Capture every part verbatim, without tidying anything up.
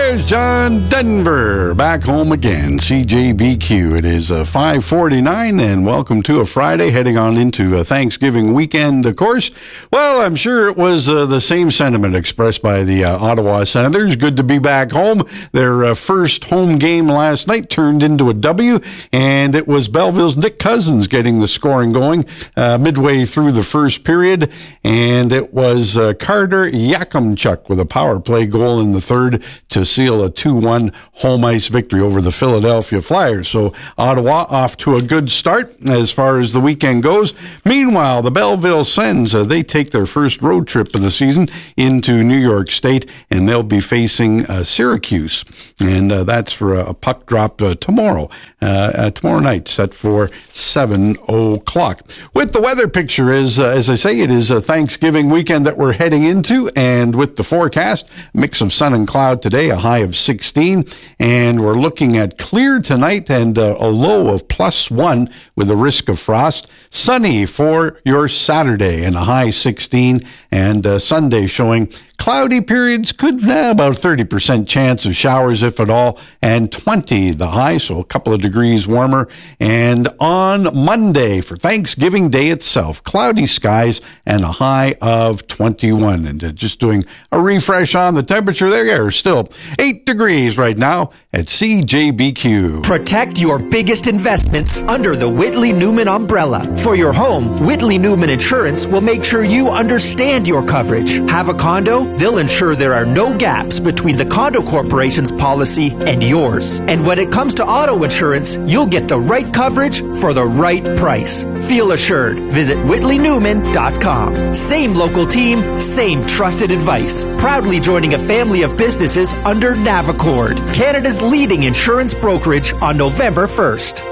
There's John Denver back home again. C J B Q. It is uh, five forty-nine, and welcome to a Friday, heading on into a Thanksgiving weekend, of course. Well, I'm sure it was uh, the same sentiment expressed by the uh, Ottawa Senators. Good to be back home. Their uh, first home game last night turned into a W, and it was Belleville's Nick Cousins getting the scoring going uh, midway through the first period, and it was uh, Carter Yakimchuk with a power play goal in the third to seal a two one home ice victory over the Philadelphia Flyers. So Ottawa off to a good start as far as the weekend goes. Meanwhile, the Belleville Sens, uh, they take their first road trip of the season into New York State, and they'll be facing uh, Syracuse. And uh, that's for a, a puck drop uh, tomorrow, uh, uh, tomorrow night, set for seven o'clock. With the weather picture, is, uh, as I say, it is a Thanksgiving weekend that we're heading into, and with the forecast, mix of sun and cloud today, a high of sixteen, and we're looking at clear tonight and uh, a low of plus one with a risk of frost. Sunny for your Saturday and a high sixteen, and uh, Sunday showing cloudy periods, could uh, about thirty percent chance of showers, if at all, and twenty the high, so a couple of degrees warmer. And on Monday, for Thanksgiving Day itself, cloudy skies and a high of twenty-one. And uh, just doing a refresh on the temperature there, still eight degrees right now at C J B Q. Protect your biggest investments under the Whitley Newman umbrella. For your home, Whitley Newman Insurance will make sure you understand your coverage. Have a condo? They'll ensure there are no gaps between the condo corporation's policy and yours. And when it comes to auto insurance, you'll get the right coverage for the right price. Feel assured. Visit whitley newman dot com. Same local team, same trusted advice. Proudly joining a family of businesses under Navicord, Canada's leading insurance brokerage, on November first.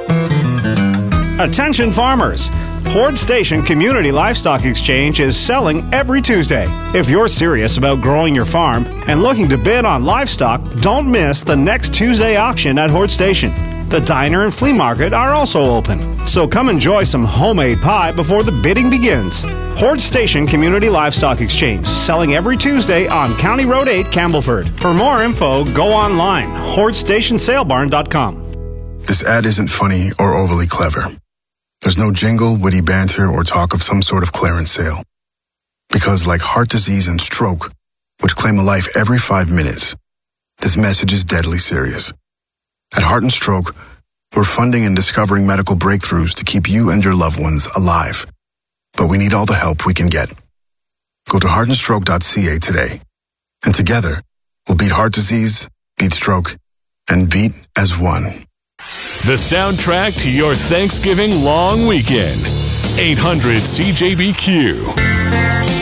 Attention farmers! Horde Station Community Livestock Exchange is selling every Tuesday. If you're serious about growing your farm and looking to bid on livestock, don't miss the next Tuesday auction at Horde Station. The diner and flea market are also open, so come enjoy some homemade pie before the bidding begins. Horde Station Community Livestock Exchange, selling every Tuesday on County Road eight, Campbellford. For more info, go online, horde station sale barn dot com. This ad isn't funny or overly clever. There's no jingle, witty banter, or talk of some sort of clearance sale. Because like heart disease and stroke, which claim a life every five minutes, this message is deadly serious. At Heart and Stroke, we're funding and discovering medical breakthroughs to keep you and your loved ones alive. But we need all the help we can get. Go to heart and stroke dot c a today. And together, we'll beat heart disease, beat stroke, and beat as one. The soundtrack to your Thanksgiving long weekend. eight hundred C J B Q.